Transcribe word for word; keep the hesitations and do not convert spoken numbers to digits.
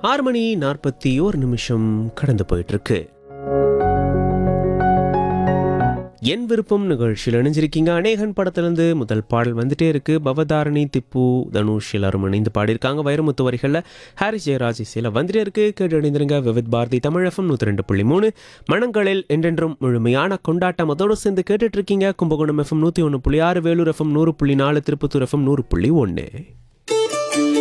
ஆறு மணி நாற்பத்தி ஒரு நிமிஷம் கடந்து போயிட்டு இருக்கு. என் விருப்பம் நிகழ்ச்சியில் இணைஞ்சிருக்கீங்க. அநேகன் படத்திலிருந்து முதல் பாடல் வந்துட்டே இருக்கு. பவதாரணி, திப்பு, தனுஷ் எல்லாரும் இணைந்து பாடியிருக்காங்க. வைரமுத்து வரிகளில் ஹாரிஸ் ஜெயராஜ் இசையில் வந்துட்டே இருக்கு. கேட்டு இணைந்திருங்க. விவித் பாரதி தமிழ் எஃப்எம் நூற்றி ரெண்டு புள்ளி மூணு மனங்களில் என்றென்றும் முழுமையான கொண்டாட்டம் அதோடு சேர்ந்து கேட்டுட்டு இருக்கீங்க. கும்பகோணம் எஃப்எம் நூற்றி ஒன்று புள்ளி ஆறு, வேலூர் எஃப்எம் நூறு புள்ளி நாலு, திருப்பத்தூர் எஃப்எம் நூறு புள்ளி ஒன்று.